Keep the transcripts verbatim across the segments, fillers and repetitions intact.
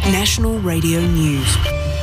National Radio News.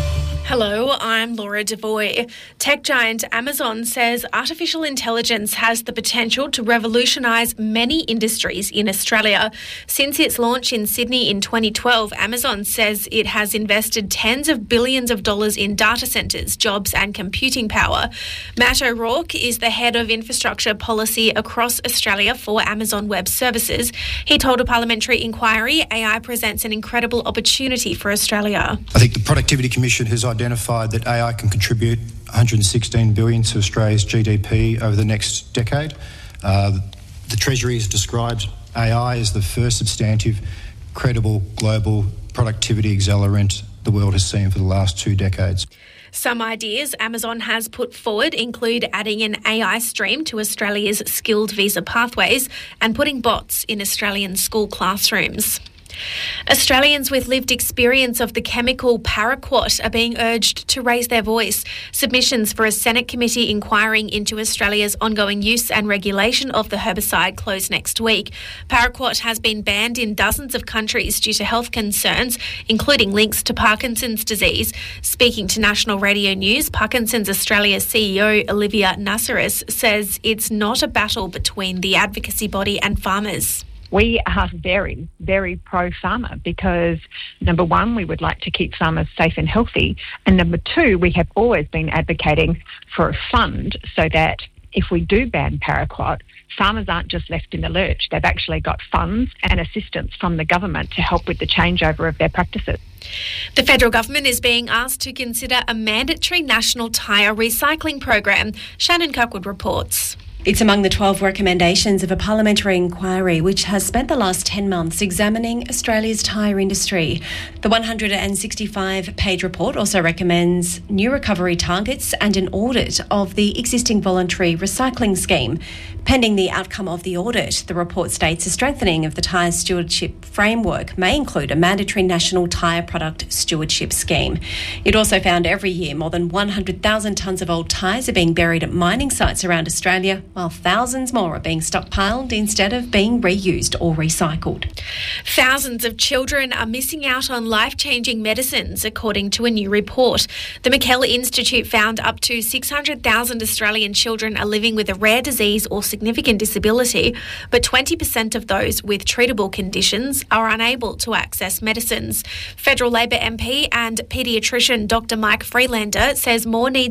Hello, I'm Laura Devoy. Tech giant Amazon says artificial intelligence has the potential to revolutionise many industries in Australia. Since its launch in Sydney in twenty twelve, Amazon says it has invested tens of billions of dollars in data centres, jobs and computing power. Matt O'Rourke is the head of infrastructure policy across Australia for Amazon Web Services. He told a parliamentary inquiry A I presents an incredible opportunity for Australia. I think the Productivity Commission has identified that A I can contribute one hundred sixteen billion dollars to Australia's G D P over the next decade. Uh, the Treasury has described A I as the first substantive, credible global productivity accelerant the world has seen for the last two decades. Some ideas Amazon has put forward include adding an A I stream to Australia's skilled visa pathways and putting bots in Australian school classrooms. Australians with lived experience of the chemical paraquat are being urged to raise their voice. Submissions for a Senate committee inquiring into Australia's ongoing use and regulation of the herbicide close next week. Paraquat has been banned in dozens of countries due to health concerns, including links to Parkinson's disease. Speaking to National Radio News, Parkinson's Australia C E O Olivia Nassaris says it's not a battle between the advocacy body and farmers. We are very, very pro-farmer because, number one, we would like to keep farmers safe and healthy. And number two, we have always been advocating for a fund so that if we do ban paraquat, farmers aren't just left in the lurch. They've actually got funds and assistance from the government to help with the changeover of their practices. The federal government is being asked to consider a mandatory national tyre recycling program. Shannon Kirkwood reports. It's among the twelve recommendations of a parliamentary inquiry which has spent the last ten months examining Australia's tyre industry. The one hundred sixty-five page report also recommends new recovery targets and an audit of the existing voluntary recycling scheme. Pending the outcome of the audit, the report states a strengthening of the tyre stewardship framework may include a mandatory national tyre product stewardship scheme. It also found every year more than one hundred thousand tonnes of old tyres are being buried at mining sites around Australia, while thousands more are being stockpiled instead of being reused or recycled. Thousands of children are missing out on life-changing medicines, according to a new report. The McKellar Institute found up to six hundred thousand Australian children are living with a rare disease or significant disability, but twenty percent of those with treatable conditions are unable to access medicines. Federal Labor M P and paediatrician Doctor Mike Freelander says more needs